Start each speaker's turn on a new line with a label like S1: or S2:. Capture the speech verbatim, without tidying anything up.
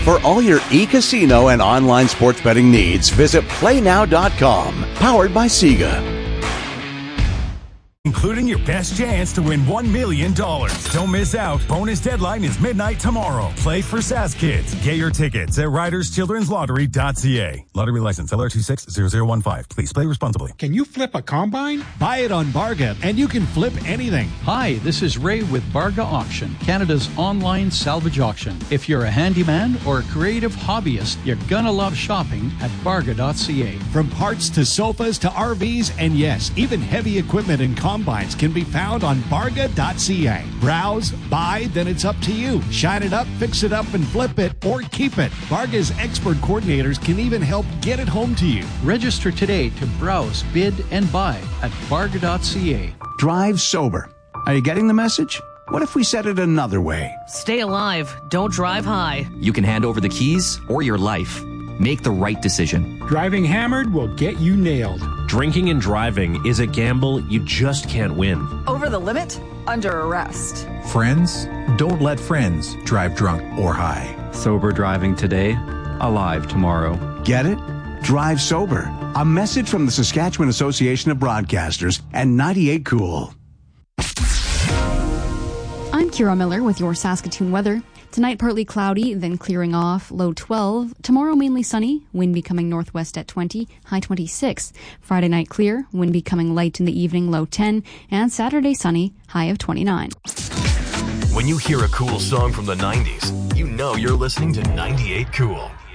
S1: For all your e-casino and online sports betting needs, visit play now dot com. Powered by Sega.
S2: Including your best chance to win one million dollars. Don't miss out. Bonus deadline is midnight tomorrow. Play for S A S Kids. Get your tickets at riders children's lottery dot c a. Lottery license L R two six zero zero one five. Please play responsibly.
S3: Can you flip a combine? Buy it on Barga, and you can flip anything.
S4: Hi, this is Ray with Barga Auction, Canada's online salvage auction. If you're a handyman or a creative hobbyist, you're gonna love shopping at barga dot c a.
S3: From parts to sofas to R Vs, and yes, even heavy equipment and combines can be found on barga dot c a. Browse, buy, then it's up to you. Shine it up, fix it up, and flip it, or keep it. Barga's expert coordinators can even help get it home to you.
S4: Register today to browse, bid, and buy at barga dot c a.
S1: Drive sober. Are you getting the message? What if we said it another way?
S5: Stay alive. Don't drive high.
S6: You can hand over the keys or your life. Make the right decision.
S7: Driving hammered will get you nailed.
S8: Drinking and driving is a gamble you just can't win.
S9: Over the limit? Under arrest.
S10: Friends? Don't let friends drive drunk or high.
S11: Sober driving today, alive tomorrow.
S1: Get it? Drive sober. A message from the Saskatchewan Association of Broadcasters and ninety-eight Cool.
S12: I'm Kira Miller with your Saskatoon weather. Tonight, partly cloudy, then clearing off, low twelve. Tomorrow, mainly sunny, wind becoming northwest at twenty, high twenty-six. Friday night, clear, wind becoming light in the evening, low ten. And Saturday, sunny, high of twenty-nine.
S13: When you hear a cool song from the nineties, you know you're listening to ninety-eight Cool.